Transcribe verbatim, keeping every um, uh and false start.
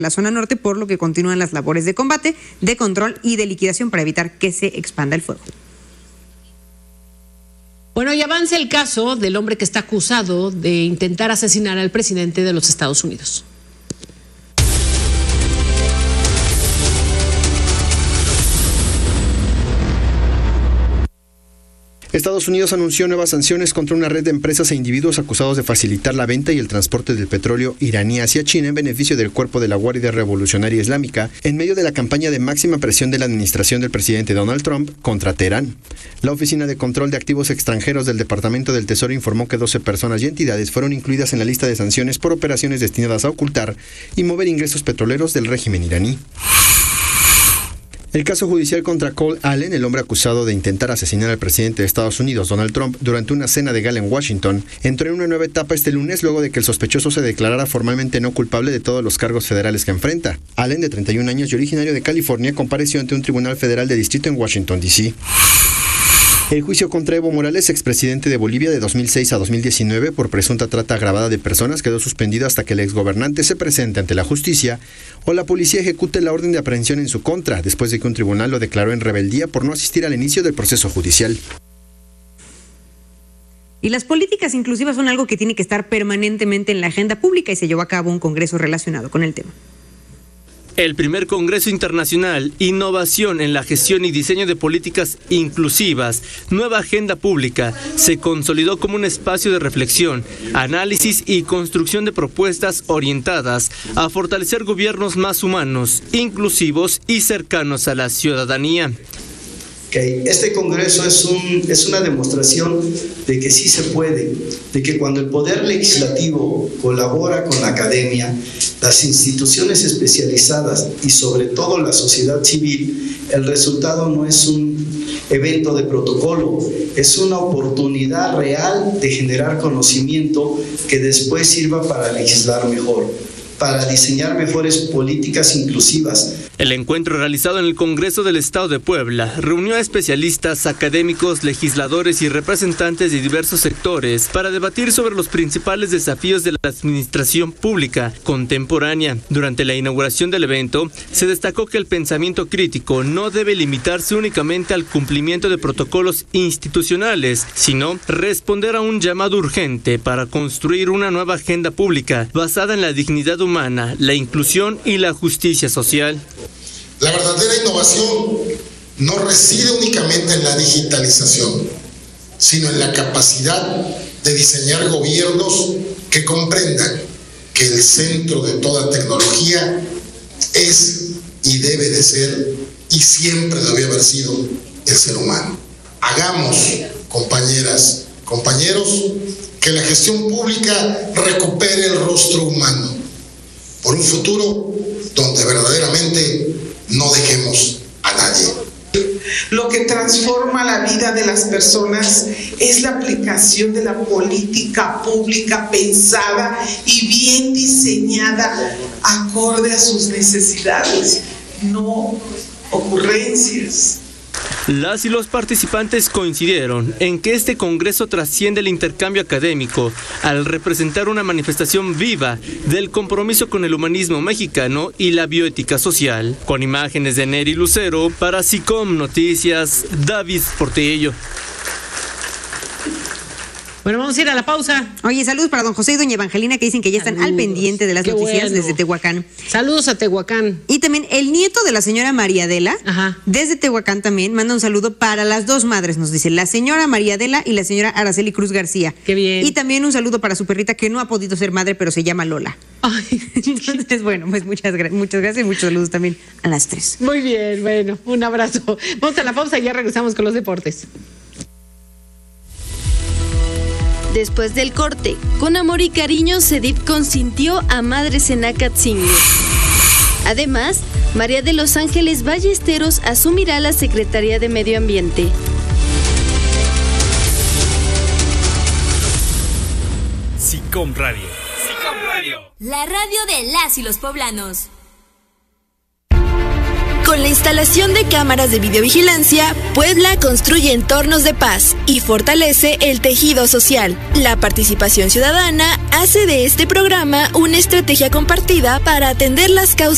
la zona norte, por lo que continúan las labores de combate, de control y de liquidación para evitar que se expanda el fuego. Bueno, y avanza el caso del hombre que está acusado de intentar asesinar al presidente de los Estados Unidos. Estados Unidos anunció nuevas sanciones contra una red de empresas e individuos acusados de facilitar la venta y el transporte del petróleo iraní hacia China en beneficio del cuerpo de la Guardia Revolucionaria Islámica, en medio de la campaña de máxima presión de la administración del presidente Donald Trump contra Teherán. La Oficina de Control de Activos Extranjeros del Departamento del Tesoro informó que doce personas y entidades fueron incluidas en la lista de sanciones por operaciones destinadas a ocultar y mover ingresos petroleros del régimen iraní. El caso judicial contra Cole Allen, el hombre acusado de intentar asesinar al presidente de Estados Unidos, Donald Trump, durante una cena de gala en Washington, entró en una nueva etapa este lunes luego de que el sospechoso se declarara formalmente no culpable de todos los cargos federales que enfrenta. Allen, de treinta y un años y originario de California, compareció ante un tribunal federal de distrito en Washington, D C El juicio contra Evo Morales, expresidente de Bolivia de dos mil seis a dos mil diecinueve por presunta trata agravada de personas, quedó suspendido hasta que el exgobernante se presente ante la justicia o la policía ejecute la orden de aprehensión en su contra, después de que un tribunal lo declaró en rebeldía por no asistir al inicio del proceso judicial. Y las políticas inclusivas son algo que tiene que estar permanentemente en la agenda pública y se llevó a cabo un congreso relacionado con el tema. El primer Congreso Internacional, Innovación en la Gestión y Diseño de Políticas Inclusivas, Nueva Agenda Pública, se consolidó como un espacio de reflexión, análisis y construcción de propuestas orientadas a fortalecer gobiernos más humanos, inclusivos y cercanos a la ciudadanía. Okay. Este congreso es, un, es una demostración de que sí se puede, de que cuando el poder legislativo colabora con la academia, las instituciones especializadas y sobre todo la sociedad civil, el resultado no es un evento de protocolo, es una oportunidad real de generar conocimiento que después sirva para legislar mejor, para diseñar mejores políticas inclusivas. El encuentro realizado en el Congreso del Estado de Puebla reunió a especialistas, académicos, legisladores y representantes de diversos sectores para debatir sobre los principales desafíos de la administración pública contemporánea. Durante la inauguración del evento, se destacó que el pensamiento crítico no debe limitarse únicamente al cumplimiento de protocolos institucionales, sino responder a un llamado urgente para construir una nueva agenda pública basada en la dignidad humana, la inclusión y la justicia social. La verdadera innovación no reside únicamente en la digitalización, sino en la capacidad de diseñar gobiernos que comprendan que el centro de toda tecnología es y debe de ser y siempre debe haber sido el ser humano. Hagamos, compañeras, compañeros, que la gestión pública recupere el rostro humano por un futuro donde verdaderamente no dejemos a nadie. Lo que transforma la vida de las personas es la aplicación de la política pública pensada y bien diseñada acorde a sus necesidades, no ocurrencias. Las y los participantes coincidieron en que este congreso trasciende el intercambio académico al representar una manifestación viva del compromiso con el humanismo mexicano y la bioética social. Con imágenes de Neri Lucero, para SICOM Noticias, David Portillo. Bueno, vamos a ir a la pausa. Oye, saludos para don José y doña Evangelina, que dicen que ya están saludos. Al pendiente de las Qué noticias bueno. Desde Tehuacán. Saludos a Tehuacán. Y también el nieto de la señora María Adela, Ajá. desde Tehuacán también, manda un saludo para las dos madres, nos dice, la señora María Adela y la señora Araceli Cruz García. Qué bien. Y también un saludo para su perrita que no ha podido ser madre, pero se llama Lola. Ay. Entonces, bueno, pues muchas, muchas gracias y muchos saludos también a las tres. Muy bien, bueno, un abrazo. Vamos a la pausa y ya regresamos con los deportes. Después del corte, con amor y cariño, Sedip consintió a Madre Senacatzingo. Además, María de los Ángeles Ballesteros asumirá la Secretaría de Medio Ambiente. SICOM Radio. SICOM Radio. La radio de las y los poblanos. Con la instalación de cámaras de videovigilancia, Puebla construye entornos de paz y fortalece el tejido social. La participación ciudadana hace de este programa una estrategia compartida para atender las causas